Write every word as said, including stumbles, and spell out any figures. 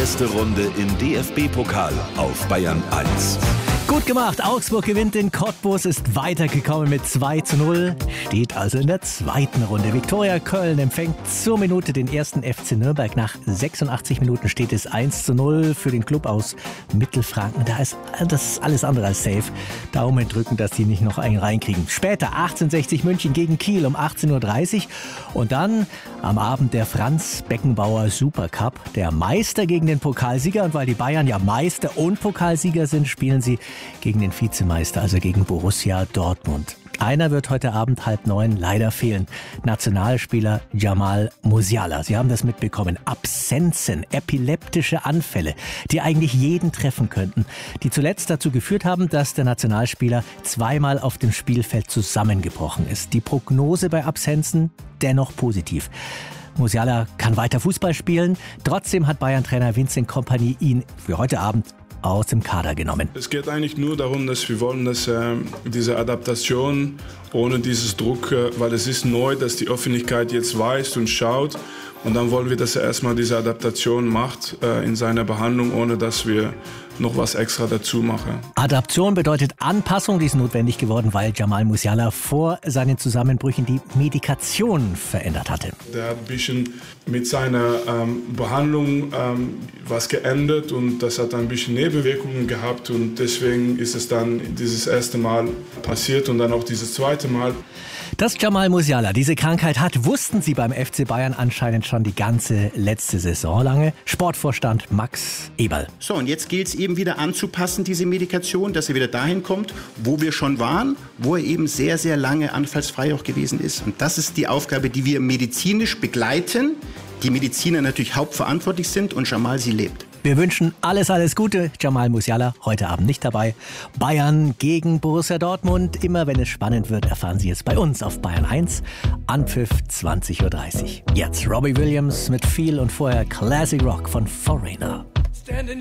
erste Runde im D F B-Pokal auf Bayern eins. Gut gemacht, Augsburg gewinnt in Cottbus, ist weitergekommen mit zwei zu null, steht also in der zweiten Runde. Viktoria Köln empfängt zur Minute den ersten F C Nürnberg. Nach sechsundachtzig Minuten steht es eins zu null für den Club aus Mittelfranken. Da ist das ist alles andere als safe. Daumen drücken, dass die nicht noch einen reinkriegen. Später achtzehnhundertsechzig München gegen Kiel um achtzehn Uhr dreißig und dann am Abend der Franz Beckenbauer Supercup. Der Meister gegen den Pokalsieger, und weil die Bayern ja Meister und Pokalsieger sind, spielen sie gegen den Vizemeister, also gegen Borussia Dortmund. Einer wird heute Abend halb neun leider fehlen. Nationalspieler Jamal Musiala. Sie haben das mitbekommen. Absenzen, epileptische Anfälle, die eigentlich jeden treffen könnten. Die zuletzt dazu geführt haben, dass der Nationalspieler zweimal auf dem Spielfeld zusammengebrochen ist. Die Prognose bei Absenzen dennoch positiv. Musiala kann weiter Fußball spielen. Trotzdem hat Bayern-Trainer Vincent Kompany ihn für heute Abend aus dem Kader genommen. Es geht eigentlich nur darum, dass wir wollen, dass äh, diese Adaptation ohne dieses Druck, äh, weil es ist neu, dass die Öffentlichkeit jetzt weiß und schaut. Und dann wollen wir, dass er erstmal diese Adaptation macht äh, in seiner Behandlung, ohne dass wir noch was extra dazu machen. Adaption bedeutet Anpassung, die ist notwendig geworden, weil Jamal Musiala vor seinen Zusammenbrüchen die Medikation verändert hatte. Der hat ein bisschen mit seiner ähm, Behandlung ähm, was geändert und das hat ein bisschen Nebenwirkungen gehabt und deswegen ist es dann dieses erste Mal passiert und dann auch dieses zweite Mal. Dass Jamal Musiala diese Krankheit hat, wussten sie beim F C Bayern anscheinend schon die ganze letzte Saison lange. Sportvorstand Max Eberl. So, und jetzt gilt es eben wieder anzupassen, diese Medikation, dass er wieder dahin kommt, wo wir schon waren, wo er eben sehr, sehr lange anfallsfrei auch gewesen ist. Und das ist die Aufgabe, die wir medizinisch begleiten, die Mediziner natürlich hauptverantwortlich sind und Jamal sie lebt. Wir wünschen alles, alles Gute. Jamal Musiala heute Abend nicht dabei. Bayern gegen Borussia Dortmund. Immer wenn es spannend wird, erfahren Sie es bei uns auf Bayern eins. Anpfiff zwanzig Uhr dreißig. Jetzt Robbie Williams mit Feel und vorher Classic Rock von Foreigner.